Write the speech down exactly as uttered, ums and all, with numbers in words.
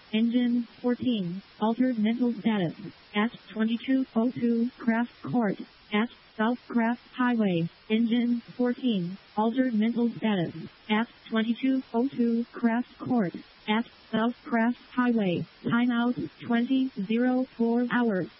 Engine fourteen. Altered mental status. At twenty-two oh two Craft Court. At South Craft Highway. Engine fourteen. Altered mental status. At twenty-two oh two Craft Court. At South Craft Highway. Timeout twenty oh four hours.